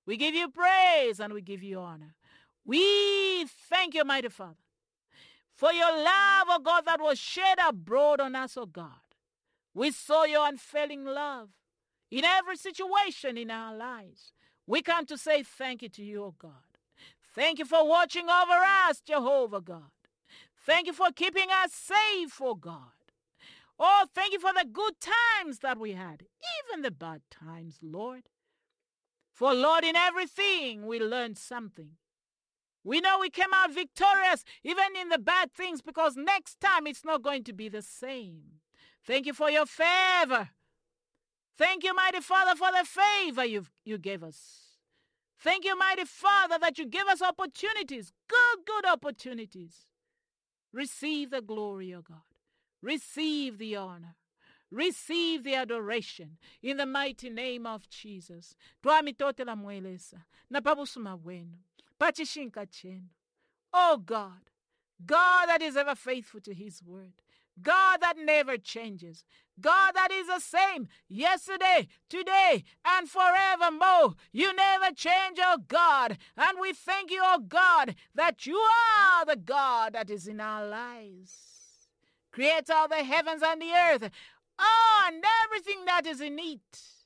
We give you praise and we give you honor. We thank you, mighty Father, for your love, oh God, that was shed abroad on us, oh God. We saw your unfailing love in every situation in our lives. We come to say thank you to you, oh God. Thank you for watching over us, Jehovah God. Thank you for keeping us safe, oh God. Oh, thank you for the good times that we had, even the bad times, Lord. For, Lord, in everything we learned something. We know we came out victorious even in the bad things, because next time it's not going to be the same. Thank you for your favor. Thank you, mighty Father, for the favor you gave us. Thank you, mighty Father, that you give us opportunities, good opportunities. Receive the glory, O God. Receive the honor. Receive the adoration in the mighty name of Jesus. Twami tote la mwelesa na pabusuma wenu pachishinka chenu. Oh God, God that is ever faithful to his word, God that never changes, God that is the same yesterday, today, and forevermore. You never change, oh God. And we thank you, oh God, that you are the God that is in our lives. Creator of the heavens and the earth, and everything that is in it.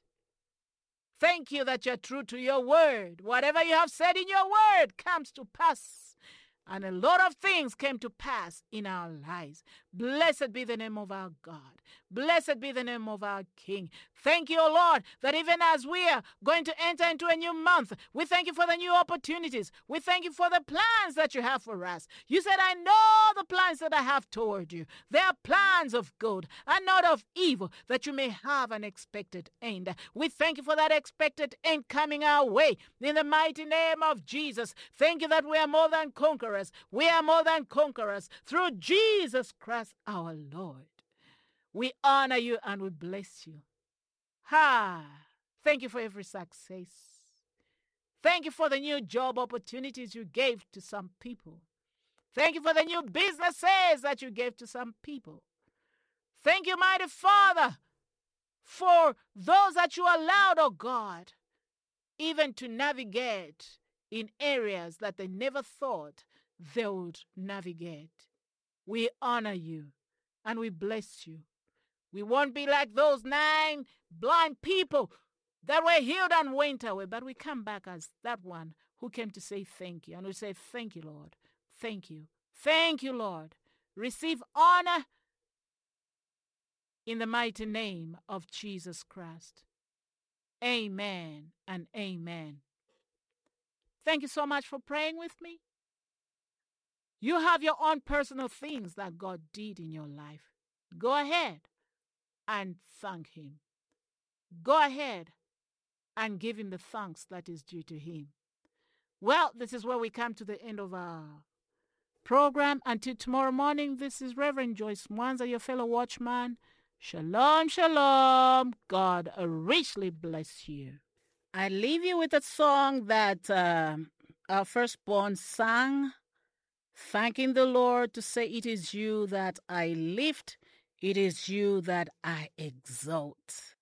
Thank you that you're true to your word. Whatever you have said in your word comes to pass. And a lot of things came to pass in our lives. Blessed be the name of our God. Blessed be the name of our King. Thank you, O Lord, that even as we are going to enter into a new month, we thank you for the new opportunities. We thank you for the plans that you have for us. You said, I know the plans that I have toward you. They are plans of good and not of evil, that you may have an expected end. We thank you for that expected end coming our way. In the mighty name of Jesus, thank you that we are more than conquerors. We are more than conquerors through Jesus Christ our Lord. We honor you and we bless you. Thank you for every success. Thank you for the new job opportunities you gave to some people. Thank you for the new businesses that you gave to some people. Thank you, mighty Father, for those that you allowed, oh God, even to navigate in areas that they never thought they would navigate. We honor you and we bless you. We won't be like those 9 blind people that were healed and went away, but we come back as that one who came to say thank you. And we say, thank you, Lord. Thank you. Thank you, Lord. Receive honor in the mighty name of Jesus Christ. Amen and amen. Thank you so much for praying with me. You have your own personal things that God did in your life. Go ahead and thank him. Go ahead and give him the thanks that is due to him. Well, this is where we come to the end of our program. Until tomorrow morning, this is Reverend Joyce Mwanza, your fellow watchman. Shalom, shalom. God richly bless you. I leave you with a song that our firstborn sang, thanking the Lord to say, it is you that I lift, it is you that I exalt.